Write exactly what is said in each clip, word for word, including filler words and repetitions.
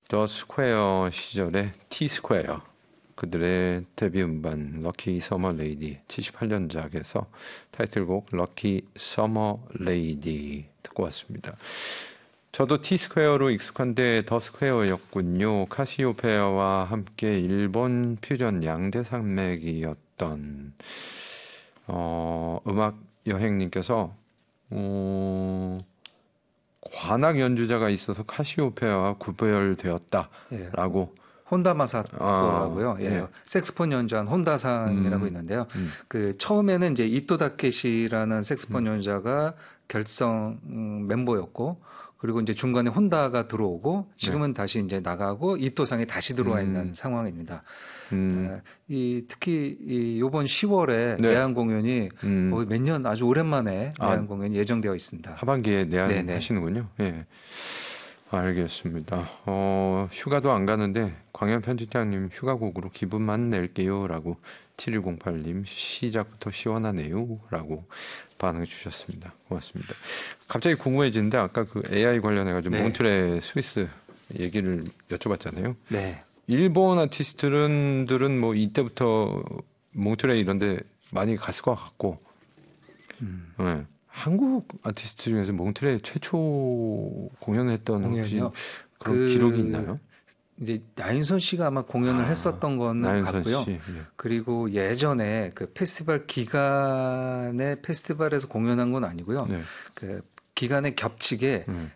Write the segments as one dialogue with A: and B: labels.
A: 더 스퀘어 시절의 T 스퀘어 그들의 데뷔 음반 럭키 서머 레이디 칠십팔 년작에서 타이틀곡 럭키 서머 레이디 듣고 왔습니다. 저도 T 스퀘어로 익숙한데 더 스퀘어였군요. 카시오페아와 함께 일본 퓨전 양대 산맥이었던 어, 음악 여행님께서 어, 관악 연주자가 있어서 카시오페아와 구별되었다라고.
B: 예. 혼다 마사토라고요.
A: 아,
B: 예.
A: 예.
B: 색스폰 연주한 혼다상이라고
A: 음,
B: 있는데요.
A: 음,
B: 그 처음에는 이제 이토 다케시라는 색스폰
A: 음.
B: 연주자가 결성 음, 멤버였고, 그리고 이제 중간에 혼다가 들어오고, 지금은 다시 이제 나가고 이토상이 다시 들어와 있는
A: 음.
B: 상황입니다.
A: 음,
B: 에, 이 특히 이 요번 시월에
A: 네.
B: 내한 공연이
A: 음.
B: 거의 몇 년 아주 오랜만에
A: 아,
B: 내한 공연이 예정되어 있습니다.
A: 하반기에
B: 네네.
A: 내한하시는군요. 예. 알겠습니다. 어, 휴가도 안 가는데 광현 편집장님 휴가곡으로 기분만 낼게요라고 칠일공팔님 시작부터 시원하네요라고 반응 주셨습니다. 고맙습니다. 갑자기 궁금해지는데 아까 그 에이아이 관련해가지고
B: 네.
A: 몬트레 스위스 얘기를 여쭤봤잖아요.
B: 네.
A: 일본 아티스트들은 뭐 이때부터 몽트레 이런데 많이 갔을 것 같고,
B: 음.
A: 네. 한국 아티스트 중에서 몽트레 최초 공연했던 혹시
B: 공연이요?
A: 그런
B: 그
A: 기록이 있나요?
B: 이제 나윤선 씨가 아마 공연을
A: 아,
B: 했었던 거는
A: 나윤선
B: 같고요.
A: 씨. 예.
B: 그리고 예전에 그 페스티벌 기간에 페스티벌에서 공연한 건 아니고요.
A: 네.
B: 그 기간에 겹치게
A: 음.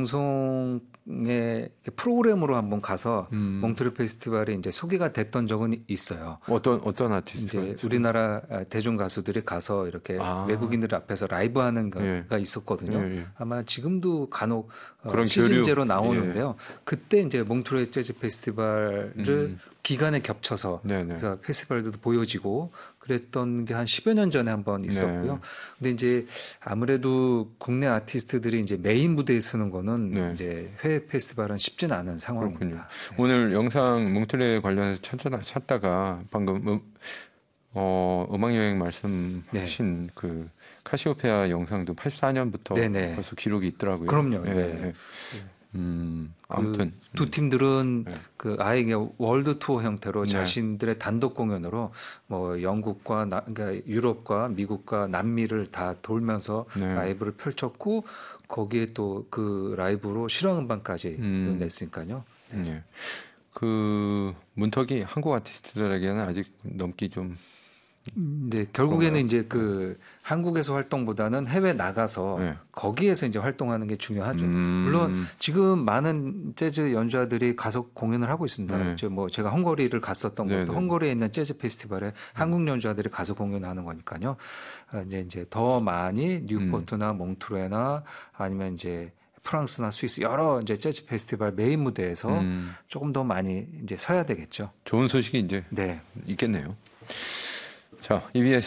B: 방송의 프로그램으로 한번 가서
A: 음.
B: 몽트레 페스티벌에 이제 소개가 됐던 적은 있어요.
A: 어떤 어떤 아티스트가
B: 이제 우리나라 대중 가수들이 가서 이렇게
A: 아.
B: 외국인들 앞에서 라이브 하는 거가
A: 예.
B: 있었거든요.
A: 예, 예.
B: 아마 지금도 간혹 어,
A: 그런
B: 시즌제로
A: 교류.
B: 나오는데요. 그때 이제 몽트레 재즈 페스티벌을
A: 음.
B: 기간에 겹쳐서
A: 네네.
B: 그래서 페스티벌도 보여지고 그랬던 게 한 십여 년 전에 한번 있었고요.
A: 네.
B: 근데 이제 아무래도 국내 아티스트들이 이제 메인 무대에 서는 거는
A: 네.
B: 이제 해외 페스티벌은 쉽진 않은
A: 그렇군요.
B: 상황입니다. 네.
A: 오늘 영상 몽트레 관련해서 찾다가, 찾다가 방금 음, 어, 음악 여행 말씀하신
B: 네.
A: 그 카시오페아 영상도 팔십사 년부터
B: 네네.
A: 벌써 기록이 있더라고요.
B: 그럼요.
A: 예,
B: 네.
A: 예. 음, 아무튼
B: 그 두 팀들은
A: 네.
B: 그 아예 그냥 월드 투어 형태로
A: 네.
B: 자신들의 단독 공연으로 뭐 영국과 나, 그러니까 유럽과 미국과 남미를 다 돌면서
A: 네.
B: 라이브를 펼쳤고 거기에 또 그 라이브로 실황 음반까지
A: 음.
B: 냈으니까요. 네.
A: 예. 그 문턱이 한국 아티스트들에게는 아직 넘기 좀
B: 근데 결국에는
A: 그런가요?
B: 이제 그 한국에서 활동보다는 해외 나가서
A: 네.
B: 거기에서 이제 활동하는 게 중요하죠.
A: 음.
B: 물론 지금 많은 재즈 연주자들이 가서 공연을 하고 있습니다.
A: 네.
B: 저 뭐 제가 헝가리를 갔었던
A: 네,
B: 것도
A: 네.
B: 헝가리에 있는 재즈 페스티벌에 한국 연주자들이 가서 공연하는 거니까요. 아, 이제 이제 더 많이 뉴포트나 몽트레나 아니면 이제 프랑스나 스위스 여러 이제 재즈 페스티벌 메인 무대에서
A: 음.
B: 조금 더 많이 이제 서야 되겠죠.
A: 좋은 소식이 이제
B: 네.
A: 있겠네요. 자, 이비에스